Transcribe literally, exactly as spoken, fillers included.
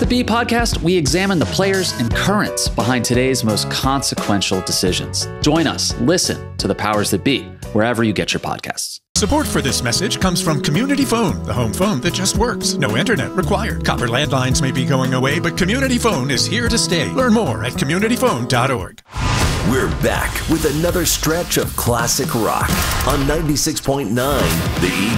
the Beat podcast, we examine the players and currents behind today's most consequential decisions. Join us, listen to the powers that be, wherever you get your podcasts. Support for this message comes from Community Phone, the home phone that just works. No internet required. Copper landlines may be going away, but Community Phone is here to stay. Learn more at community phone dot org. We're back with another stretch of classic rock on ninety-six point nine The Eagle.